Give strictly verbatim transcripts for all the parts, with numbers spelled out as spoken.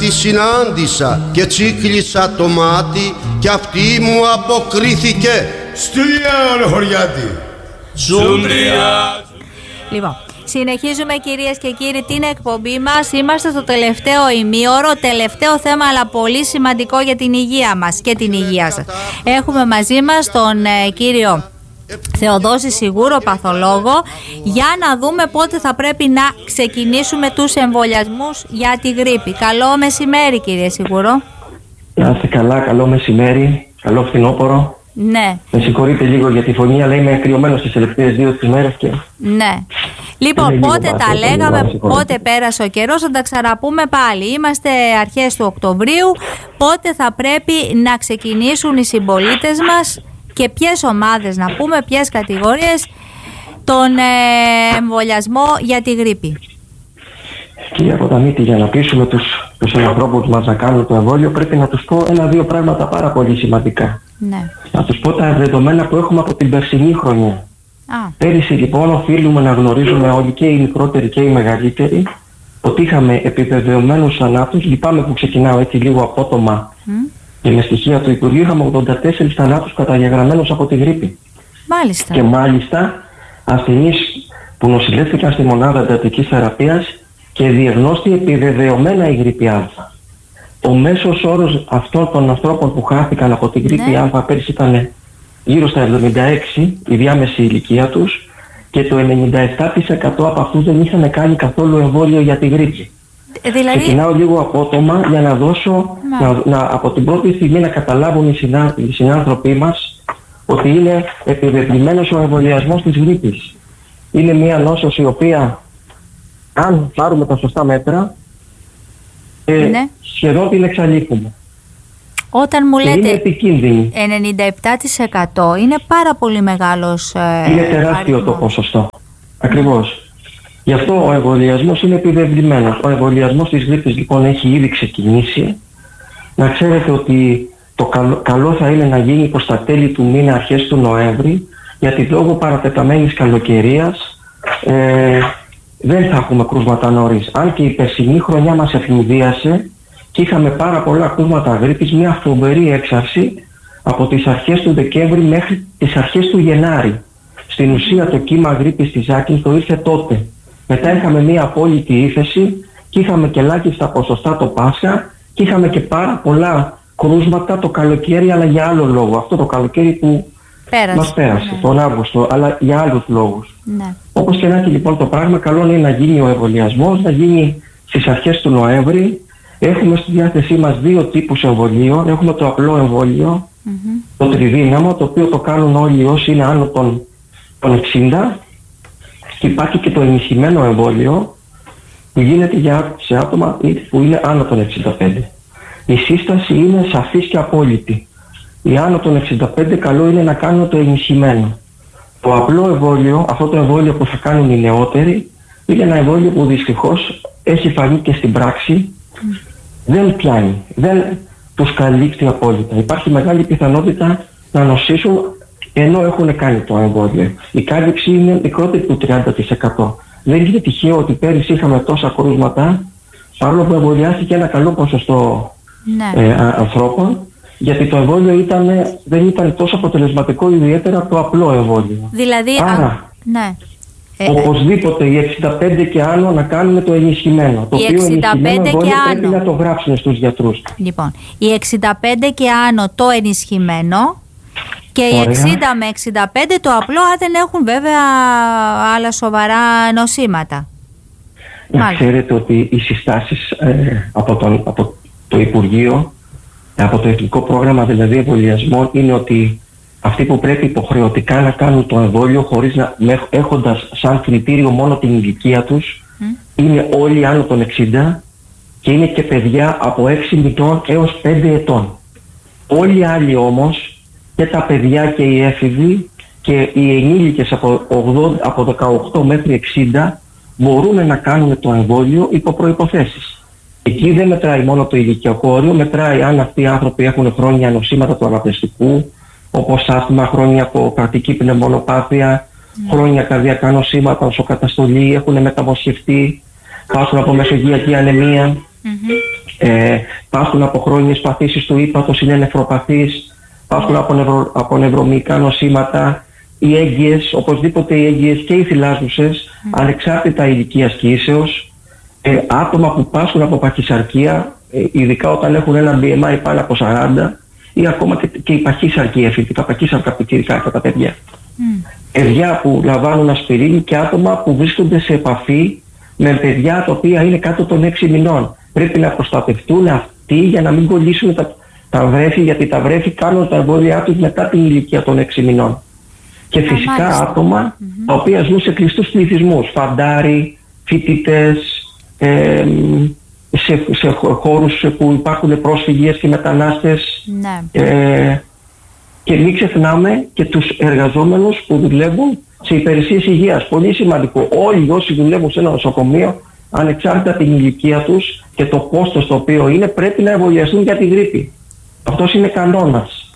τη συνάντησα και τσίκλισα το μάτι και αυτή μου αποκρίθηκε. Στουλιά χωριάτη. Σουντριά. Λοιπόν, συνεχίζουμε κυρίες και κύριοι την εκπομπή μας. Είμαστε στο τελευταίο ημίωρο, τελευταίο θέμα αλλά πολύ σημαντικό για την υγεία μας και την υγεία σας. Έχουμε μαζί μας τον ε, κύριο Θεοδόση Σιγούρο, παθολόγο, για να δούμε πότε θα πρέπει να ξεκινήσουμε τους εμβολιασμούς για τη γρίπη. Καλό μεσημέρι κύριε Σιγούρο. Να είστε καλά, καλό μεσημέρι, καλό φθινόπωρο. Ναι. Με συγχωρείτε λίγο για τη φωνή, αλλά είμαι κρυωμένος τις τελευταίες δύο τις μέρες και... Ναι. Λοιπόν, πότε τα πάση, λέγαμε, πότε πέρασε ο καιρός, θα τα ξαναπούμε πάλι. Είμαστε αρχές του Οκτωβρίου. Πότε θα πρέπει να ξεκινήσουν οι συμπολίτες μας και ποιες ομάδες, να πούμε, ποιες κατηγορίες, τον ε, εμβολιασμό για τη γρίπη. Κύριε Ποταμίτη, για να πείσουμε τους, τους ανθρώπους μας να κάνουν το εμβόλιο, πρέπει να τους πω ένα-δύο πράγματα πάρα πολύ σημαντικά. Ναι. Να τους πω τα δεδομένα που έχουμε από την περσινή χρονιά. Α. Πέρυσι λοιπόν οφείλουμε να γνωρίζουμε όλοι, και οι μικρότεροι και οι μεγαλύτεροι, ότι είχαμε επιβεβαιωμένους θανάτους. Λυπάμαι που ξεκινάω έτσι λίγο απότομα mm. και με στοιχεία του Υπουργείου. Είχαμε ογδόντα τέσσερις θανάτους καταγεγραμμένους από τη γρίπη. Μάλιστα. Και μάλιστα ασθενείς που νοσηλεύτηκαν στη μονάδα εντατικής θεραπείας και διαγνώστη επιβεβαιωμένα η γρίπη Α. Ο μέσος όρος αυτών των ανθρώπων που χάθηκαν από την γρίπη ναι. Α πέρυσι ήταν γύρω στα εβδομήντα έξι, η διάμεση ηλικία τους, και το ενενήντα επτά τοις εκατό από αυτούς δεν είχαν κάνει καθόλου εμβόλιο για τη γρίπη. Δηλαδή... Ξεκινάω λίγο απότομα για να δώσω, να, να, από την πρώτη στιγμή να καταλάβουν οι, συνά, οι συνάνθρωποι μας ότι είναι επιβεβλημένος ο εμβολιασμός της γρίπης. Είναι μια νόσος η οποία, αν πάρουμε τα σωστά μέτρα, ε, ναι. σχεδόν την εξαλείφουμε. Όταν μου λέτε είναι ενενήντα επτά τοις εκατό είναι πάρα πολύ μεγάλος ε, είναι τεράστιο αριθμός. Το ποσοστό. Ακριβώς. Γι' αυτό ο εμβολιασμός είναι επιβεβλημένος. Ο εμβολιασμός της γρίπης λοιπόν έχει ήδη ξεκινήσει. Να ξέρετε ότι το καλό, καλό θα είναι να γίνει προς τα τέλη του μήνα, αρχές του Νοέμβρη, γιατί λόγω παρατεταμένης καλοκαιρίας ε, δεν θα έχουμε κρούσματα νωρίς. Αν και η περσινή χρονιά μας ευνηδίασε και είχαμε πάρα πολλά κρούσματα γρίπης, μια φοβερή έξαρση από τις αρχές του Δεκέμβρη μέχρι τις αρχές του Γενάρη. Στην ουσία το κύμα γρίπης της Άκρης το ήρθε τότε. Μετά είχαμε μια απόλυτη ύφεση και είχαμε και ελάχιστα ποσοστά το Πάσχα και είχαμε και πάρα πολλά κρούσματα το καλοκαίρι, αλλά για άλλο λόγο. Αυτό το καλοκαίρι που πέρασε, μας πέρασε, ναι. τον Αύγουστο, αλλά για άλλους λόγους. Ναι. Όπως και να έχει λοιπόν το πράγμα, καλό είναι να γίνει ο εμβολιασμός, να γίνει στις αρχές του Νοέμβρη. Έχουμε στη διάθεσή μας δύο τύπους εμβολίων. Έχουμε το απλό εμβόλιο, mm-hmm. το τριδύναμο, το οποίο το κάνουν όλοι όσοι είναι άνω των, των εξήντα. Και υπάρχει και το ενισχυμένο εμβόλιο που γίνεται για, σε άτομα που είναι άνω των εξήντα πέντε. Η σύσταση είναι σαφής και απόλυτη. Οι άνω των εξήντα πέντε καλό είναι να κάνουν το ενισχυμένο. Το απλό εμβόλιο, αυτό το εμβόλιο που θα κάνουν οι νεότεροι, είναι ένα εμβόλιο που δυστυχώς έχει φανεί και στην πράξη. Mm. Δεν πιάνει, δεν τους καλύπτει απόλυτα. Υπάρχει μεγάλη πιθανότητα να νοσήσουν ενώ έχουν κάνει το εμβόλιο. Η κάλυψη είναι μικρότερη του τριάντα τοις εκατό. Δεν είναι τυχαίο ότι πέρυσι είχαμε τόσα κρούσματα, παρόλο που εμβολιάστηκε ένα καλό ποσοστό ναι. ε, α, ανθρώπων, γιατί το εμβόλιο ήταν, δεν ήταν τόσο αποτελεσματικό, ιδιαίτερα το απλό εμβόλιο. Δηλαδή, άρα, α, ναι. οπωσδήποτε οι εξήντα πέντε και άνω να κάνουμε το ενισχυμένο. Το οποίο ενισχυμένο εμβόλιο πρέπει να το γράψουν στους γιατρούς. Λοιπόν, οι εξήντα πέντε και άνω το ενισχυμένο και οι εξήντα με εξήντα πέντε το απλό, αν δεν έχουν βέβαια άλλα σοβαρά νοσήματα. Να Μάλιστα. Ξέρετε ότι οι συστάσεις ε, από, τον, από το Υπουργείο, από το Εθνικό Πρόγραμμα δηλαδή Εμβολιασμών, είναι ότι αυτοί που πρέπει υποχρεωτικά να κάνουν το εμβόλιο χωρίς να, έχοντας σαν κριτήριο μόνο την ηλικία τους, mm. είναι όλοι άνω των εξήντα και είναι και παιδιά από έξι μηνών έως πέντε ετών. Όλοι οι άλλοι όμως, και τα παιδιά και οι έφηβοι και οι ενήλικες από, ογδόντα, από δεκαοκτώ μέχρι εξήντα μπορούν να κάνουν το εμβόλιο υπό προϋποθέσεις. Εκεί δεν μετράει μόνο το ηλικιακό όριο, μετράει αν αυτοί οι άνθρωποι έχουν χρόνια νοσήματα του αναπνευστικού, όπως άσθμα, χρόνια από κρατική πνευμονοπάθεια, mm. χρόνια καρδιακά νοσήματα, οσοκαταστολή, έχουν μεταμοσχευτεί, πάσουν από μεσογειακή ανεμία. Mm-hmm. ε, πάσχουν από χρόνιες παθήσεις του ύπατος, είναι νεφροπαθείς, πάσχουν από, νευρο, από νευρομυϊκά νοσήματα, οι έγκυες, οπωσδήποτε οι έγκυες και οι θυλάζουσες, mm. ανεξάρτητα ηλικίας και ίσεως, ε, άτομα που πάσχουν από παχυσαρκία, ε, ειδικά όταν έχουν ένα μπι εμ άι πάνω από σαράντα, ή ακόμα και, και η παχύσαρκία, φυσικά παχύσαρκα πιτσιρικά και τα παιδιά. Mm. Παιδιά που λαμβάνουν ασπιρίνη και άτομα που βρίσκονται σε επαφή με παιδιά τα οποία είναι κάτω των έξι μηνών. Πρέπει να προστατευτούν αυτοί για να μην κολλήσουν τα, τα βρέφη, γιατί τα βρέφη κάνουν τα εμβόλια τους μετά την ηλικία των έξι μηνών. Και φυσικά ah, άτομα mm-hmm. τα οποία ζουν σε κλειστούς πληθυσμούς, φαντάροι, φοιτητές, ε, σε, σε χώρους που υπάρχουν πρόσφυγες και μετανάστες. Ναι. Ε, και μην ξεχνάμε και τους εργαζόμενους που δουλεύουν σε υπηρεσίες υγείας. Πολύ σημαντικό. Όλοι όσοι δουλεύουν σε ένα νοσοκομείο, ανεξάρτητα την ηλικία τους και το κόστος το οποίο είναι, πρέπει να εμβολιαστούν για τη γρίπη. Αυτός είναι κανόνας.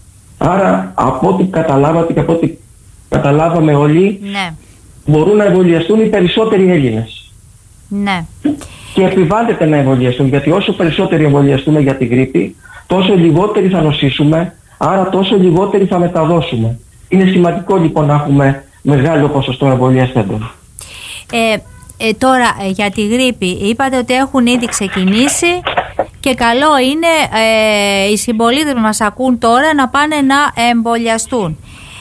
Άρα από ό,τι καταλάβατε και από ό,τι καταλάβαμε όλοι, ναι. μπορούν να εμβολιαστούν οι περισσότεροι Έλληνες. Ναι. Και επιβάλλεται να εμβολιαστούν, γιατί όσο περισσότεροι εμβολιαστούμε για τη γρίπη, τόσο λιγότεροι θα νοσήσουμε, άρα τόσο λιγότεροι θα μεταδώσουμε. Είναι σημαντικό λοιπόν να έχουμε μεγάλο ποσοστό εμβολιαστέντων. Ε, ε, τώρα ε, για τη γρίπη είπατε ότι έχουν ήδη ξεκινήσει και καλό είναι ε, οι συμπολίτες που μας ακούν τώρα να πάνε να εμβολιαστούν.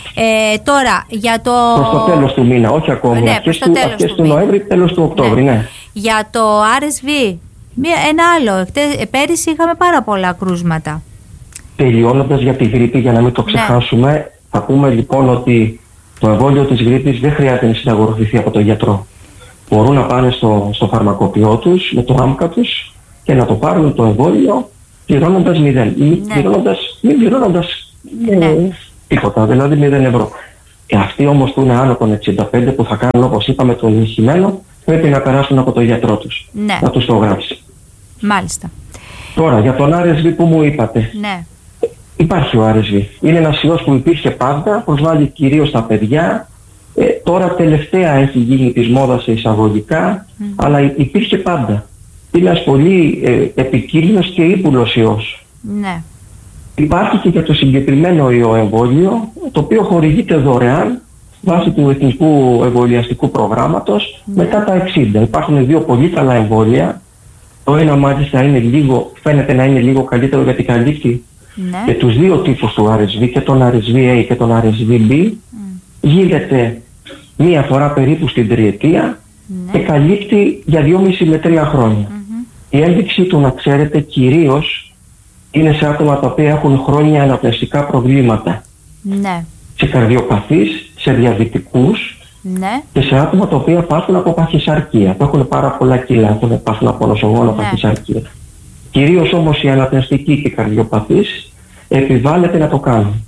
Ε, τώρα για το... Προς το τέλος του μήνα, όχι ακόμη. Ναι, αρχές του, αρχές του, του Νοέμβρη, τέλος του Οκτώβρη, ναι. ναι. Για το αρ ες βι, μία, ένα άλλο. Πέρυσι είχαμε πάρα πολλά κρούσματα. Τελειώνοντας για τη γρίπη, για να μην το ξεχάσουμε, ναι. θα πούμε λοιπόν ότι το εμβόλιο της γρίπης δεν χρειάζεται να συνταγογραφηθεί από τον γιατρό. Μπορούν να πάνε στο, στο φαρμακοποιό τους, με το άμκα τους και να το πάρουν το εμβόλιο πληρώνοντας μηδέν. Ναι. Μην πληρώνοντας, μην πληρώνοντας ναι. ε, τίποτα, δηλαδή μηδέν ευρώ. Και αυτοί όμως που είναι άνω των εξήντα πέντε που θα κάνουν, όπως είπαμε, το ενισχυμένο, πρέπει να περάσουν από τον γιατρό τους. Ναι. Να τους το γράψει. Μάλιστα. Τώρα για τον αρ ες βι που μου είπατε. Ναι. Υπάρχει ο αρ ες βι. Είναι ένας ιός που υπήρχε πάντα, προσβάλλει κυρίως τα παιδιά. Ε, τώρα τελευταία έχει γίνει της μόδας σε εισαγωγικά, mm. αλλά υπήρχε πάντα. Είναι ένας πολύ ε, επικίνδυνος και ύπουλος ιός. Ναι. Υπάρχει και για το συγκεκριμένο ιό εμβόλιο, το οποίο χορηγείται δωρεάν βάσει του Εθνικού Εμβολιαστικού Προγράμματος ναι. μετά τα εξήντα. Υπάρχουν δύο πολύ καλά εμβόλια. Το ένα μάλιστα είναι λίγο, φαίνεται να είναι λίγο καλύτερο γιατί καλύπτει ναι. και τους δύο τύπους του αρ ες βι, και τον αρ ες βι έι και τον αρ ες βι μπι. Mm. Γίνεται μία φορά περίπου στην τριετία ναι. και καλύπτει για δυόμιση με τρία χρόνια. Mm-hmm. Η ένδειξη του, να ξέρετε, κυρίως είναι σε άτομα τα οποία έχουν χρόνια αναπνευστικά προβλήματα. Ναι. Σε καρδιοπαθείς, σε διαβητικούς ναι. και σε άτομα τα οποία πάσχουν από παχυσαρκία, που έχουν πάρα πολλά κιλά, έχουν πάσχουν από νοσογόνο ναι. παχυσαρκία. Κυρίως όμως οι αναπνευστικοί και οι καρδιοπαθείς επιβάλλεται να το κάνουν.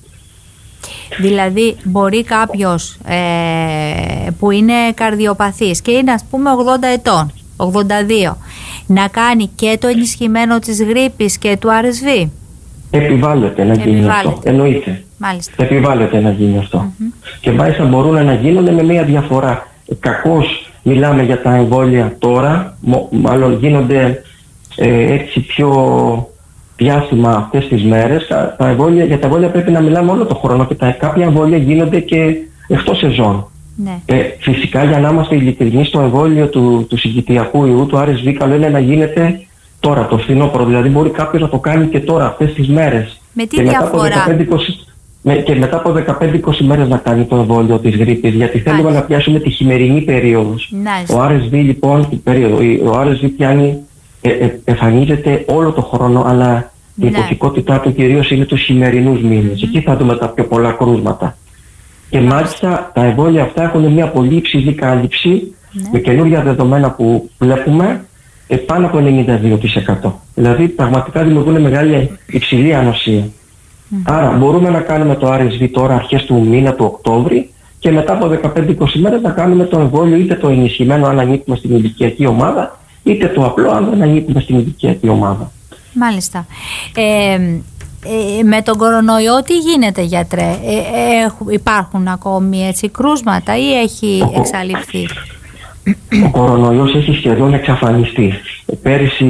Δηλαδή μπορεί κάποιος ε, που είναι καρδιοπαθής και είναι ας πούμε ογδόντα ετών, ογδόντα δύο, να κάνει και το ενισχυμένο της γρίπης και του αρ ες βι. Επιβάλλεται να γίνει Επιβάλλεται. αυτό, εννοείται. Μάλιστα. Επιβάλλεται να γίνει αυτό. Mm-hmm. Και μάλιστα μπορούν να γίνονται με μια διαφορά. Κακώς μιλάμε για τα εμβόλια τώρα, μάλλον γίνονται ε, έτσι πιο διάστημα αυτές τις μέρες. Τα, τα εμβόλια, για τα εμβόλια πρέπει να μιλάμε όλο το χρόνο και τα, κάποια εμβόλια γίνονται και εκτός σεζόν. Ναι. Ε, φυσικά, για να είμαστε ειλικρινείς, το εμβόλιο του, του συγκητιακού ιού, του αρ ες βι, καλό είναι να γίνεται τώρα, το φθινόπωρο. Δηλαδή μπορεί κάποιος να το κάνει και τώρα, αυτές τις μέρες. Με τι και διαφορά? Μετά από δεκαπέντε είκοσι, με, και μετά από δεκαπέντε είκοσι μέρες να κάνει το εμβόλιο της γρίπης, γιατί θέλουμε να πιάσουμε τη χειμερινή περίοδος. Ο αρ ες βι λοιπόν, την περίοδο, ο αρ ες βι πιάνει, ε, ε, εμφανίζεται όλο το χρόνο, αλλά η υποκικότητά του κυρίως είναι τους χειμερινούς μήνες. Mm-hmm. Εκεί θα δούμε τα πιο πολλά κρούσματα. Και μάλιστα τα εμβόλια αυτά έχουν μια πολύ υψηλή κάλυψη, ναι. με καινούργια δεδομένα που βλέπουμε, ε, πάνω από ενενήντα δύο τοις εκατό. Δηλαδή πραγματικά δημιουργούν μεγάλη υψηλή ανοσία. Mm. Άρα μπορούμε να κάνουμε το αρ ες βι τώρα αρχές του μήνα του Οκτώβρη και μετά από δεκαπέντε είκοσι μέρες να κάνουμε το εμβόλιο, είτε το ενισχυμένο αν ανήκουμε στην ηλικιακή ομάδα, είτε το απλό αν δεν ανήκουμε στην ηλικιακή ομάδα. Μάλιστα. Ε, ε, με τον κορονοϊό τι γίνεται, γιατρέ? Ε, ε, υπάρχουν ακόμη έτσι κρούσματα ή έχει ο, εξαλειφθεί? Ο κορονοϊός έχει σχεδόν εξαφανιστεί. Πέρυσι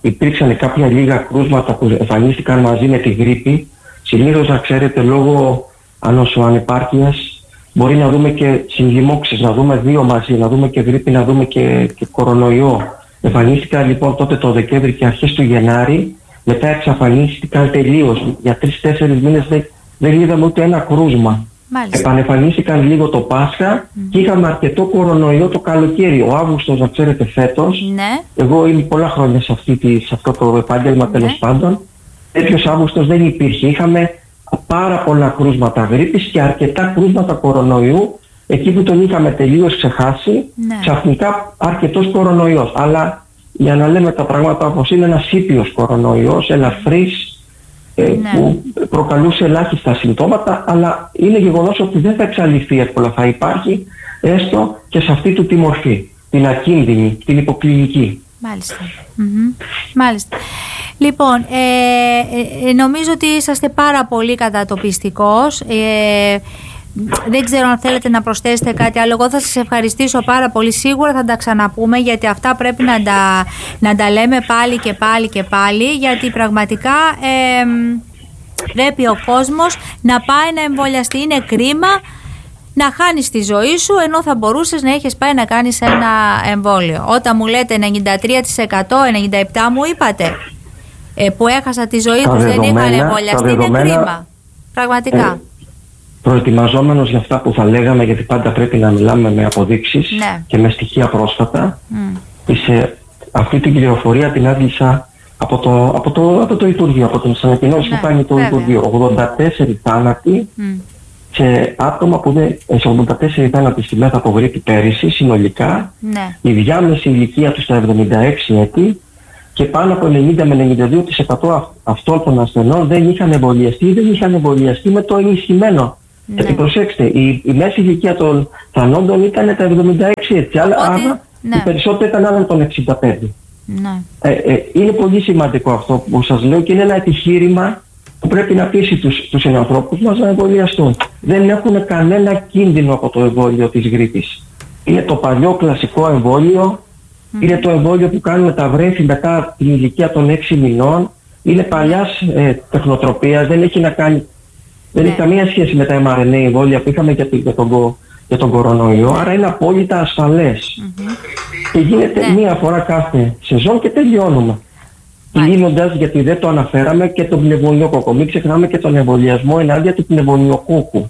υπήρξαν κάποια λίγα κρούσματα που εμφανίστηκαν μαζί με τη γρίπη. Συνήθως, να ξέρετε, λόγω ανοσοανεπάρκειας μπορεί να δούμε και συγκλιμώξεις, να δούμε δύο μαζί, να δούμε και γρίπη, να δούμε και, και κορονοϊό. Εμφανίστηκαν λοιπόν τότε το Δεκέμβρη και αρχές του Γενάρη, μετά εξαφανίστηκαν τελείως. Για τρεις-τέσσερις μήνες δεν, δεν είδαμε ούτε ένα κρούσμα. Μάλιστα. Επανεμφανίστηκαν λίγο το Πάσχα mm. και είχαμε αρκετό κορονοϊό το καλοκαίρι. Ο Αύγουστος, να ξέρετε, φέτος, ναι. εγώ είμαι πολλά χρόνια σε, αυτή τη, σε αυτό το επάγγελμα, ναι. τέλος πάντων, τέτοιος Αύγουστος δεν υπήρχε. Είχαμε πάρα πολλά κρούσματα γρίπης και αρκετά κρούσματα κορονοϊού. Εκεί που τον είχαμε τελείως ξεχάσει, ναι. ξαφνικά αρκετός κορονοϊός. Αλλά για να λέμε τα πράγματα όπως είναι, ένας ήπιος κορονοϊός, ελαφρύς, ε, ναι. που προκαλούσε ελάχιστα συμπτώματα, αλλά είναι γεγονός ότι δεν θα εξαλειφθεί εύκολα. Θα υπάρχει έστω και σε αυτή του τη μορφή, την ακίνδυνη, την υποκλινική. Μάλιστα. Mm-hmm. Μάλιστα. Λοιπόν, ε, ε, νομίζω ότι είσαστε πάρα πολύ κατατοπιστικός. Ε, δεν ξέρω αν θέλετε να προσθέσετε κάτι άλλο. Εγώ θα σας ευχαριστήσω πάρα πολύ. Σίγουρα θα τα ξαναπούμε, γιατί αυτά πρέπει να τα, να τα λέμε πάλι και πάλι και πάλι, γιατί πραγματικά ε, πρέπει ο κόσμος να πάει να εμβολιαστεί. Είναι κρίμα να χάνεις τη ζωή σου, ενώ θα μπορούσες να έχεις πάει να κάνεις ένα εμβόλιο. Όταν μου λέτε ενενήντα τρία τοις εκατό, ενενήντα επτά τοις εκατό μου είπατε, ε, που έχασα τη ζωή τους, δεν είχαν εμβολιαστεί, είναι κρίμα. Πραγματικά. Ε, προετοιμαζόμενος για αυτά που θα λέγαμε, γιατί πάντα πρέπει να μιλάμε με αποδείξεις, ναι. και με στοιχεία πρόσφατα, mm. σε αυτή την πληροφορία την άδεισα από το, από το, από το Υπουργείο, από την ανακοινώση ναι, που κάνει το βέβαια. Υπουργείο. ογδόντα τέσσερις θάνατοι mm. σε άτομα που δεν, σε ογδόντα τέσσερις θάνατοι στη μεθ από γρίπη πέρυσι συνολικά, ναι. η διάμεση ηλικία του στα εβδομήντα έξι έτη, και πάνω από ενενήντα με ενενήντα δύο τοις εκατό αυτών των ασθενών δεν είχαν εμβολιαστεί, δεν είχαν εμβολιαστεί με το ενισχυμένο. Ναι. Γιατί προσέξτε, η, η μέση ηλικία των θανόντων ήταν τα εβδομήντα έξι έτσι, αλλά άρα ναι. οι περισσότεροι ήταν άνω των εξήντα πέντε. Ναι. Ε, ε, είναι πολύ σημαντικό αυτό που σας λέω και είναι ένα επιχείρημα που πρέπει να πείσει τους, τους ανθρώπους μας να εμβολιαστούν. Δεν έχουν κανένα κίνδυνο από το εμβόλιο της γρίπης. Είναι το παλιό κλασικό εμβόλιο, mm. είναι το εμβόλιο που κάνουμε τα βρέφη μετά την ηλικία των έξι μηνών, είναι παλιάς ε, τεχνοτροπίας, δεν έχει να κάνει... Δεν ναι. έχει καμία σχέση με τα εμ αρ εν έι εμβόλια που είχαμε για, για, τον, για τον κορονοϊό, άρα είναι απόλυτα ασφαλές. Mm-hmm. Και γίνεται ναι. μία φορά κάθε σεζόν και τελειώνουμε. Κλείνοντας, γιατί δεν το αναφέραμε, και τον πνευμονιοκόκκο. Μην ξεχνάμε και τον εμβολιασμό ενάντια του πνευμονιοκόκκου.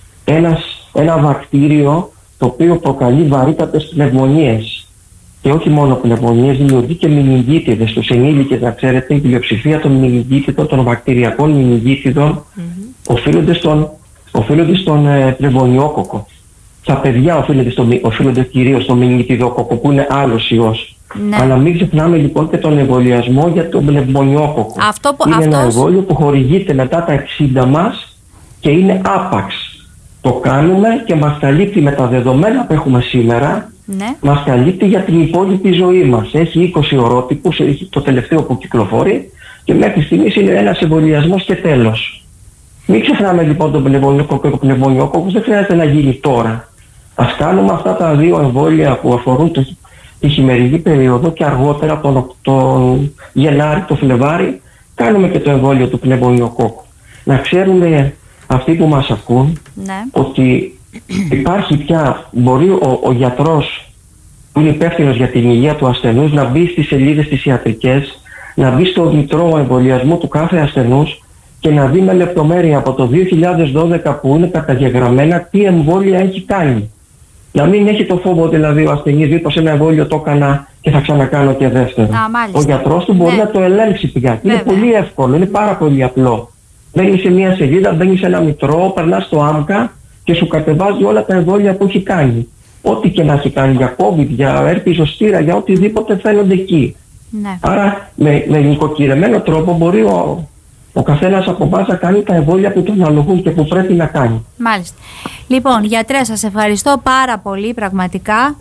Ένας, ένα βακτήριο το οποίο προκαλεί βαρύτατες πνευμονίες. Και όχι μόνο πνευμονίες, δημιουργεί και μηνυγκίτιδες. Στους ενήλικες, να ξέρετε, η πλειοψηφία των μηνυγκίτιδων, των βακτηριακών μηνυγκίτιδων, mm-hmm. οφείλονται στον, οφείλονται στον ε, πνευμονιόκοκκο. Στα παιδιά οφείλονται, στο, οφείλονται κυρίως στον μηνυγκιτιδόκοκκο, που είναι άλλος ιός. Ναι. Αλλά μην ξεχνάμε λοιπόν και τον εμβολιασμό για τον πνευμονιόκοκκο. Αυτό που, είναι αυτός... ένα εμβόλιο που χορηγείται μετά τα εξήντα μας και είναι άπαξ. Το κάνουμε και μας καλύπτει με τα δεδομένα που έχουμε σήμερα. Ναι. Μας καλύπτει για την υπόλοιπη ζωή μας. Έχει είκοσι ορότυπους, έχει το τελευταίο που κυκλοφορεί και μέχρι στιγμής είναι ένας εμβολιασμός και τέλος. Μην ξεχνάμε λοιπόν τον πνευμονιόκοκκο και τον πνευμονιόκοκκο, δεν χρειάζεται να γίνει τώρα. Ας κάνουμε αυτά τα δύο εμβόλια που αφορούν το, τη χειμερινή περίοδο και αργότερα τον, τον Γενάρη, τον Φλεβάρη, κάνουμε και το εμβόλιο του πνευμονιοκόκκου. Να ξέρουμε αυτοί που μας ακούν, ναι. ότι υπάρχει πια, μπορεί ο, ο γιατρός που είναι υπεύθυνος για την υγεία του ασθενούς να μπει στις σελίδες τις ιατρικές, να μπει στο μητρό εμβολιασμό του κάθε ασθενούς και να δει με λεπτομέρεια από το δύο χιλιάδες δώδεκα που είναι καταγεγραμμένα τι εμβόλια έχει κάνει. Να μην έχει το φόβο δηλαδή ο ασθενής δει πως ένα εμβόλιο το έκανα και θα ξανακάνω και δεύτερο. Α, ο γιατρός του μπορεί ναι. να το ελέγξει πια. Είναι πολύ εύκολο, είναι πάρα πολύ απλό. Μπαίνεις σε μια σελίδα, μπαίνεις σε ένα μητρό, περνάς στο άμκα και σου κατεβάζει όλα τα εμβόλια που έχει κάνει. Ό,τι και να έχει κάνει για COVID, για έρπη ζωστήρα, για οτιδήποτε φαίνονται εκεί. Ναι. Άρα με, με νοικοκυρεμένο τρόπο μπορεί ο, ο καθένας από εμάς να κάνει τα εμβόλια που τον αναλογούν και που πρέπει να κάνει. Μάλιστα. Λοιπόν, γιατρέ, σας ευχαριστώ πάρα πολύ πραγματικά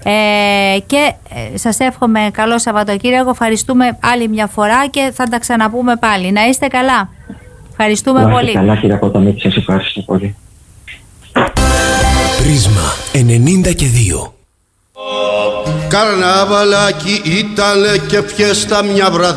ε, και ε, σας εύχομαι καλό Σαββατοκύριακο. Ευχαριστούμε άλλη μια φορά και θα τα ξαναπούμε πάλι. Να είστε καλά. Ευχαριστούμε να πολύ. Καλά, κύριε Κοταμίτη, σας ευχαριστώ πολύ. Πρίσμα ενενήντα και δύο. Καρναβαλάκι ήταν και φιέστα μια βραδιά.